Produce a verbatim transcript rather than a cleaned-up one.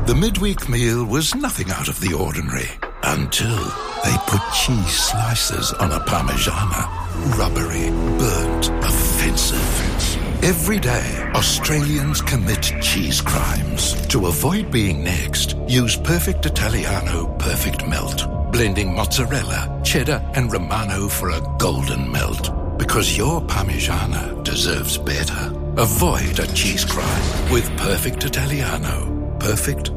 The midweek meal was nothing out of the ordinary until they put cheese slices on a Parmigiana. Rubbery, burnt, offensive. Every day, Australians commit cheese crimes. To avoid being next, use Perfect Italiano Perfect Melt. Blending mozzarella, cheddar and Romano for a golden melt. Because your Parmigiana deserves better. Avoid a cheese crime with Perfect Italiano. Perfect